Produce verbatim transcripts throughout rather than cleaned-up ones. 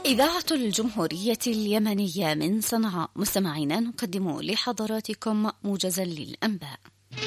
إذاعة الجمهورية اليمنية من صنعاء، مستمعينا نقدم لحضراتكم موجزا للأنباء.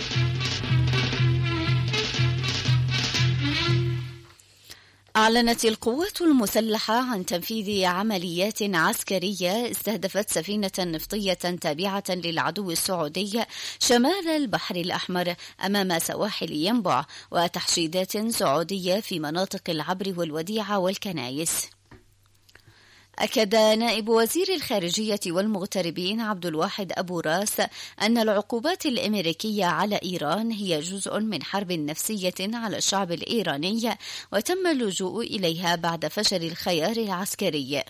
أعلنت القوات المسلحة عن تنفيذ عمليات عسكرية استهدفت سفينة نفطية تابعة للعدو السعودي شمال البحر الأحمر أمام سواحل ينبع، وتحشيدات سعودية في مناطق العبر والوديعة والكنايس. أكد نائب وزير الخارجية والمغتربين عبد الواحد أبو راس أن العقوبات الأمريكية على إيران هي جزء من حرب نفسية على الشعب الإيراني، وتم اللجوء إليها بعد فشل الخيار العسكري.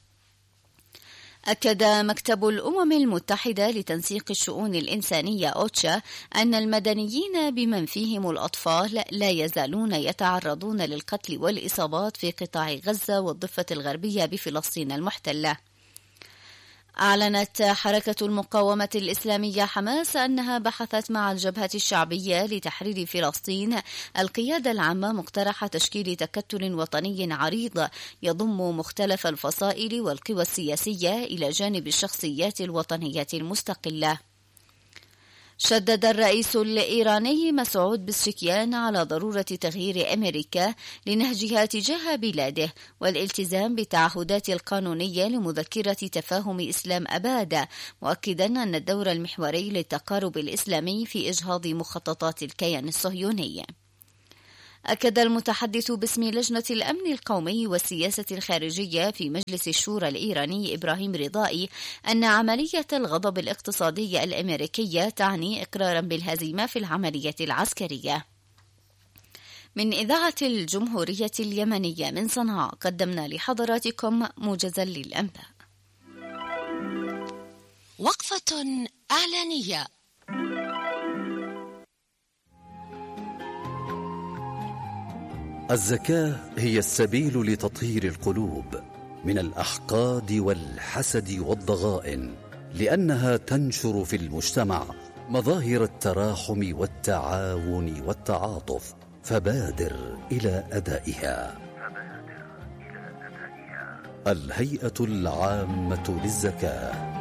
أكد مكتب الأمم المتحدة لتنسيق الشؤون الإنسانية أوتشا أن المدنيين بمن فيهم الأطفال لا يزالون يتعرضون للقتل والإصابات في قطاع غزة والضفة الغربية بفلسطين المحتلة. أعلنت حركة المقاومة الإسلامية حماس أنها بحثت مع الجبهة الشعبية لتحرير فلسطين القيادة العامة مقترح تشكيل تكتل وطني عريض يضم مختلف الفصائل والقوى السياسية إلى جانب الشخصيات الوطنية المستقلة. شدد الرئيس الإيراني مسعود بزشكيان على ضرورة تغيير أمريكا لنهجها تجاه بلاده والالتزام بالتعهدات القانونية لمذكرة تفاهم إسلام أباد، مؤكدا أن الدور المحوري للتقارب الإسلامي في إجهاض مخططات الكيان الصهيوني. أكد المتحدث باسم لجنة الأمن القومي والسياسة الخارجية في مجلس الشورى الإيراني إبراهيم رضائي أن عملية الغضب الاقتصادي الأمريكية تعني إقرارا بالهزيمة في العملية العسكرية. من إذاعة الجمهورية اليمنية من صنعاء قدمنا لحضراتكم موجزا للأنباء. وقفة إعلانية. الزكاة هي السبيل لتطهير القلوب من الأحقاد والحسد والضغائن، لأنها تنشر في المجتمع مظاهر التراحم والتعاون والتعاطف، فبادر إلى أدائها. الهيئة العامة للزكاة.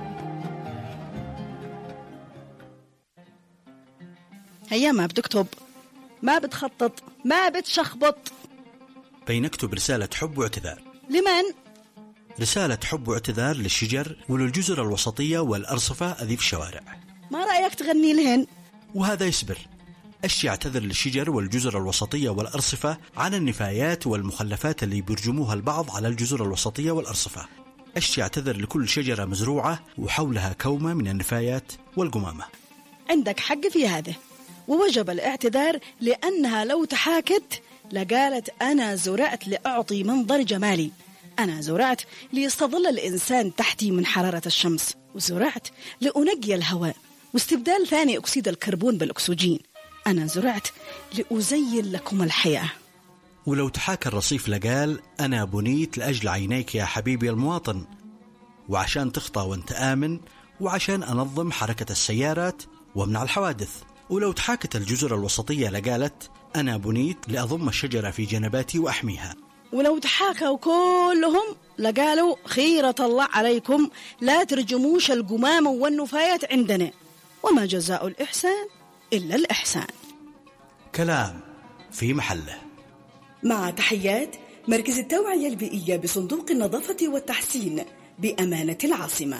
هيا ما بتكتب، ما بتخطط، ما بتشخبط. بينكتب رسالة حب واعتذار. لمن؟ رسالة حب واعتذار للشجر وللجزر الوسطية والأرصفة أذي في الشوارع. ما رأيك تغني لهن؟ وهذا يصبر. أشي اعتذر للشجر والجزر الوسطية والأرصفة عن النفايات والمخلفات اللي بيرجموها البعض على الجزر الوسطية والأرصفة. أشي اعتذر لكل شجرة مزروعة وحولها كومة من النفايات والقمامة. عندك حق في هذا، ووجب الاعتذار، لأنها لو تحاكت لقالت أنا زرعت لأعطي منظر جمالي، أنا زرعت ليستظل الإنسان تحتي من حرارة الشمس، وزرعت لأنقي الهواء واستبدال ثاني أكسيد الكربون بالأكسجين، أنا زرعت لأزين لكم الحياة. ولو تحاكى الرصيف لقال أنا بنيت لأجل عينيك يا حبيبي المواطن، وعشان تخطى وانت آمن، وعشان أنظم حركة السيارات وامنع الحوادث. ولو تحاكت الجزر الوسطية لقالت أنا بنيت لأضم الشجرة في جنباتي وأحميها. ولو تحاكوا كلهم لقالوا خيرة الله عليكم لا ترجموش القمامة والنفايات عندنا، وما جزاء الإحسان إلا الإحسان. كلام في محله. مع تحيات مركز التوعية البيئية بصندوق النظافة والتحسين بأمانة العاصمة.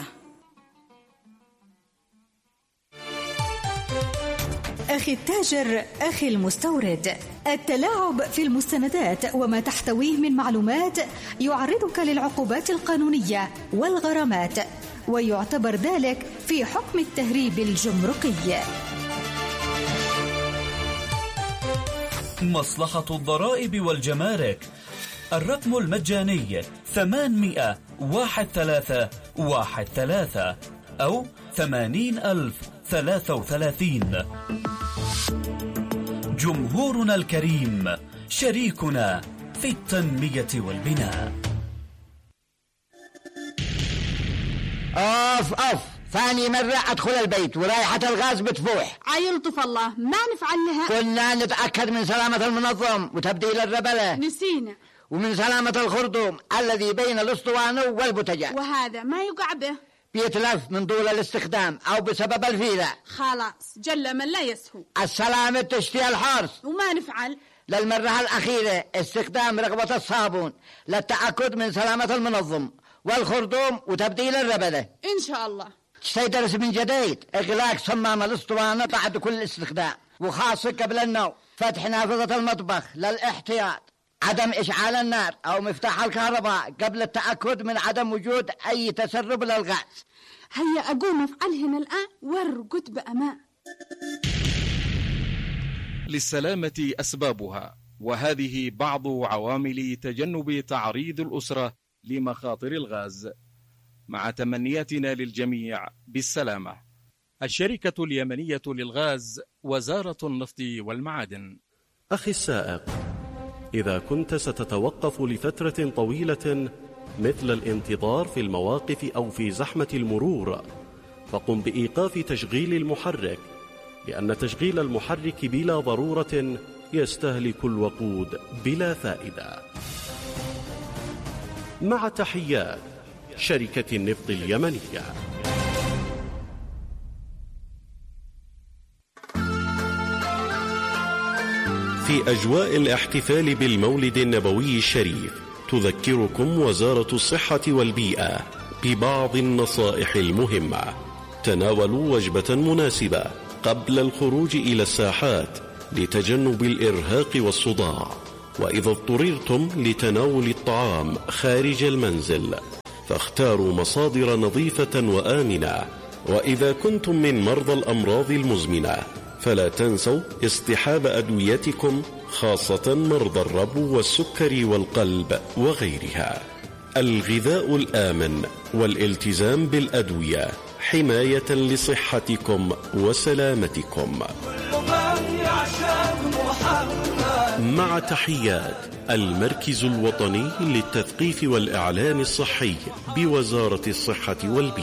أخي التاجر، أخي المستورد، التلاعب في المستندات وما تحتويه من معلومات يعرضك للعقوبات القانونية والغرامات، ويعتبر ذلك في حكم التهريب الجمركي. مصلحة الضرائب والجمارك، الرقم المجاني ثمانمائة واحد ثلاثة واحد ثلاثة أو ثمانين ألف ثلاثة وثلاثين. جمهورنا الكريم شريكنا في التنمية والبناء. أوف أوف، ثاني مرة أدخل البيت ورايحة الغاز بتفوح. عيلطف الله، ما نفعل لها. كنا نتأكد من سلامة المنظم وتبديل الربلة. نسينا. ومن سلامة الخرطوم الذي بين الأسطوانة والبوتجان. وهذا ما يقع به؟ بيتلف من طول الاستخدام أو بسبب الفيلة. خلاص جل من لا يسهو. السلامة تشتي الحرص. وما نفعل؟ للمرة الأخيرة استخدام رغبة الصابون للتأكد من سلامة المنظم والخرطوم وتبديل الربدة. إن شاء الله. تستيدرس من جديد إغلاق صمام الأسطوانة بعد كل استخدام، وخاصة قبل النوم. فتح نافذة المطبخ للاحتياط. عدم إشعال النار أو مفتاح الكهرباء قبل التأكد من عدم وجود أي تسرب للغاز. هيا أقوم أفعلهن الآن وارقد بأمان. للسلامة أسبابها، وهذه بعض عوامل تجنب تعريض الأسرة لمخاطر الغاز، مع تمنياتنا للجميع بالسلامة. الشركة اليمنية للغاز، وزارة النفط والمعادن. أخي السائق، إذا كنت ستتوقف لفترة طويلة مثل الانتظار في المواقف أو في زحمة المرور، فقم بإيقاف تشغيل المحرك، لأن تشغيل المحرك بلا ضرورة يستهلك الوقود بلا فائدة. مع تحيات شركة النفط اليمنية. في أجواء الاحتفال بالمولد النبوي الشريف، تذكركم وزارة الصحة والبيئة ببعض النصائح المهمة. تناولوا وجبة مناسبة قبل الخروج إلى الساحات لتجنب الإرهاق والصداع، وإذا اضطررتم لتناول الطعام خارج المنزل فاختاروا مصادر نظيفة وآمنة. وإذا كنتم من مرضى الأمراض المزمنة فلا تنسوا اصطحاب أدويتكم، خاصة مرضى الربو والسكري والقلب وغيرها. الغذاء الآمن والالتزام بالأدوية حماية لصحتكم وسلامتكم. مع تحيات المركز الوطني للتثقيف والإعلام الصحي بوزارة الصحة والبيئة.